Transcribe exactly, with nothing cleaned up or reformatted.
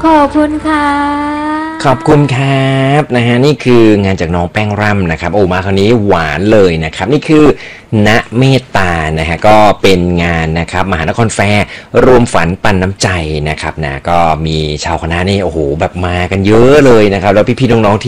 ขอบคุณค่ะขอบคุณครับนะฮะนี่คืองานจากน้องแป้งร่ำนะครับโอ้มาคราวนี้หวานเลยนะครับนี่คือณเมตตานะฮะก็เป็นงานนะครับมหานครแฟร์รวมฝันปันน้ำใจนะครับนะก็มีชาวคณะนี่โอ้โหแบบมากันเยอะเลยนะครับแล้วพี่ๆน้องๆ